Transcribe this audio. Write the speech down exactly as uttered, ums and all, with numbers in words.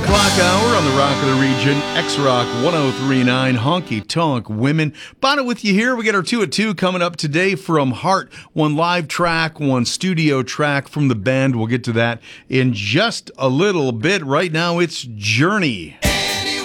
o'clock hour on the Rock of the Region, X-Rock one oh three point nine, Honky Tonk Women. Bonnet with you here. We got our two at two coming up today from Heart. One live track, one studio track from the band. We'll get to that in just a little bit. Right now, it's Journey.